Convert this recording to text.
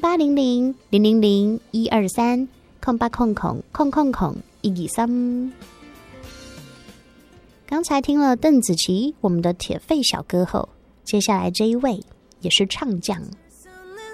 0800-000-123-0800-123。刚才听了邓紫棋，我们的铁肺小歌后，接下来这一位也是唱将，